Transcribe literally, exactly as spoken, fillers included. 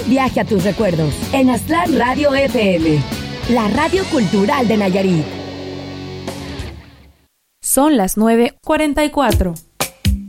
Viaje a tus recuerdos en Aztlán Radio F M, la radio cultural de Nayarit. Son las nueve cuarenta y cuatro.